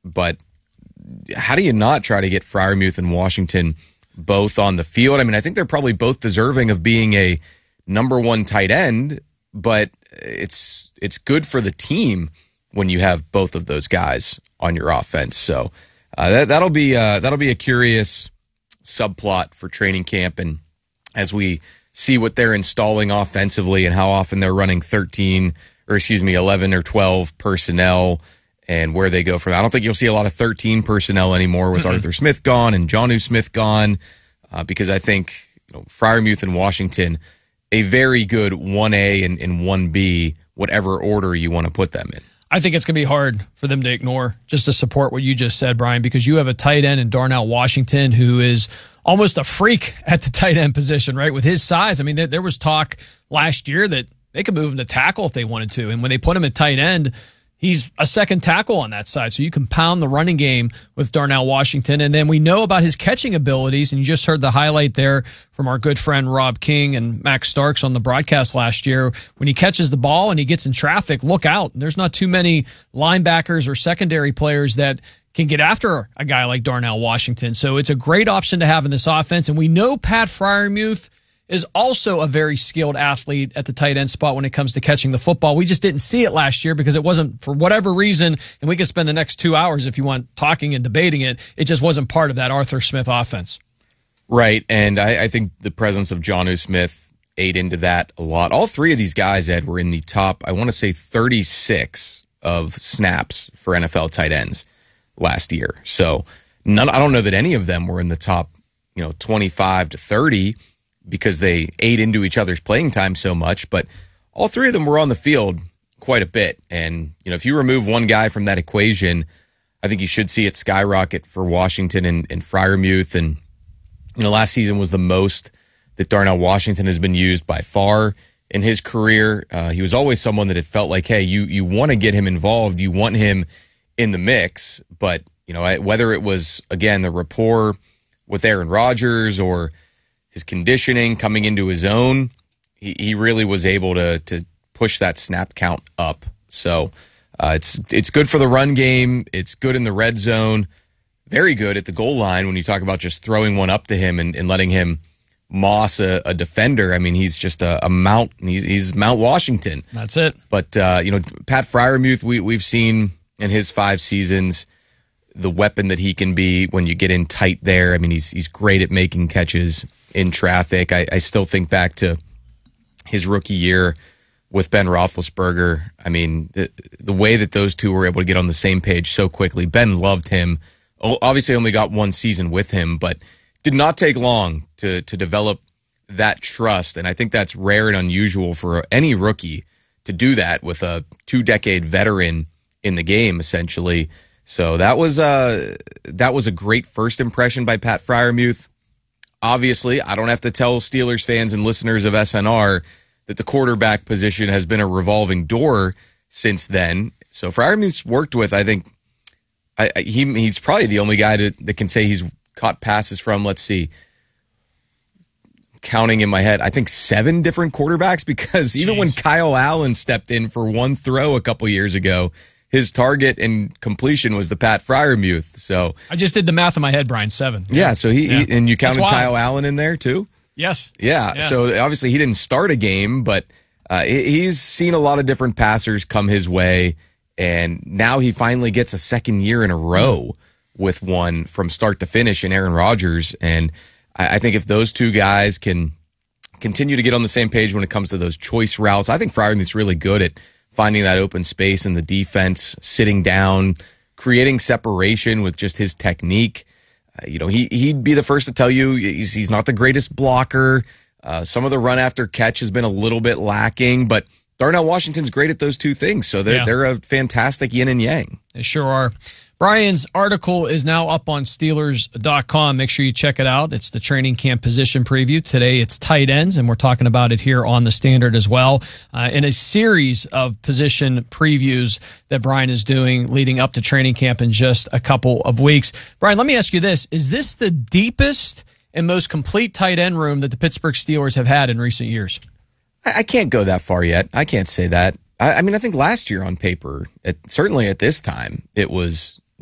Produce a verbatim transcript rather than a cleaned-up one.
but how do you not try to get Freiermuth and Washington both on the field? I mean, I think they're probably both deserving of being a number one tight end, but it's it's good for the team when you have both of those guys on your offense. So uh, that that'll be uh, that'll be a curious subplot for training camp, and as we see what they're installing offensively and how often they're running thirteen or excuse me eleven or twelve personnel and where they go from that. I don't think you'll see a lot of thirteen personnel anymore with mm-hmm. Arthur Smith gone and Jonnu Smith gone, uh, because I think you know, Freiermuth and Washington, a very good one A and, and one B, whatever order you want to put them in. I think it's going to be hard for them to ignore, just to support what you just said, Brian, because you have a tight end in Darnell Washington who is almost a freak at the tight end position, right? With his size. I mean, there, there was talk last year that they could move him to tackle if they wanted to. And when they put him at tight end, he's a second tackle on that side. So you can pound the running game with Darnell Washington. And then we know about his catching abilities. And you just heard the highlight there from our good friend Rob King and Max Starks on the broadcast last year. When he catches the ball and he gets in traffic, look out. There's not too many linebackers or secondary players that can get after a guy like Darnell Washington. So it's a great option to have in this offense. And we know Pat Freiermuth is also a very skilled athlete at the tight end spot when it comes to catching the football. We just didn't see it last year because it wasn't, for whatever reason, and we could spend the next two hours if you want talking and debating it, it just wasn't part of that Arthur Smith offense. Right, and I, I think the presence of Jonnu Smith ate into that a lot. All three of these guys, Ed, were in the top, I want to say, thirty-six of snaps for N F L tight ends last year. So none, I don't know that any of them were in the top, you know, twenty-five to thirty, because they ate into each other's playing time so much, but all three of them were on the field quite a bit. And, you know, if you remove one guy from that equation, I think you should see it skyrocket for Washington and, and Freiermuth. And, you know, last season was the most that Darnell Washington has been used by far in his career. Uh, he was always someone that it felt like, hey, you, you want to get him involved. You want him in the mix. But, you know, whether it was, again, the rapport with Aaron Rodgers or his conditioning coming into his own, he, he really was able to to push that snap count up. So uh, it's it's good for the run game. It's good in the red zone. Very good at the goal line when you talk about just throwing one up to him and, and letting him moss a, a defender. I mean, he's just a, a mount. He's, he's Mount Washington. That's it. But, uh, you know, Pat Freiermuth, we, we've seen in his five seasons the weapon that he can be when you get in tight there. I mean, he's he's great at making catches in traffic. I, I still think back to his rookie year with Ben Roethlisberger. I mean, the, the way that those two were able to get on the same page so quickly. Ben loved him. Obviously only got one season with him, but did not take long to to develop that trust. And I think that's rare and unusual for any rookie to do that with a two-decade veteran in the game, essentially. So that was, uh, that was a great first impression by Pat Freiermuth. Obviously, I don't have to tell Steelers fans and listeners of S N R that the quarterback position has been a revolving door since then. So Freiermuth's worked with, I think, I, I, he he's probably the only guy to, that can say he's caught passes from, let's see, counting in my head, I think seven different quarterbacks, because Jeez. even when Kyle Allen stepped in for one throw a couple years ago, his target and completion was the Pat Freiermuth. So I just did the math in my head, Brian. Seven. Yeah. So he, yeah. he and you counted Kyle Allen in there too. Yes. Yeah, yeah. So obviously he didn't start a game, but uh, he's seen a lot of different passers come his way, and now he finally gets a second year in a row with one from start to finish in Aaron Rodgers. And I, I think if those two guys can continue to get on the same page when it comes to those choice routes, I think Freiermuth's really good at finding that open space in the defense, sitting down, creating separation with just his technique. Uh, you know, he, he'd be the first to tell you he's, he's not the greatest blocker. Uh, some of the run after catch has been a little bit lacking, but Darnell Washington's great at those two things. So they're, yeah. they're a fantastic yin and yang. They sure are. Brian's article is now up on Steelers dot com. Make sure you check it out. It's the training camp position preview. Today it's tight ends, and we're talking about it here on the Standard as well, uh, in a series of position previews that Brian is doing leading up to training camp in just a couple of weeks. Brian, let me ask you this. Is this the deepest and most complete tight end room that the Pittsburgh Steelers have had in recent years? I, I can't go that far yet. I can't say that. I, I mean, I think last year on paper, at, certainly at this time, it was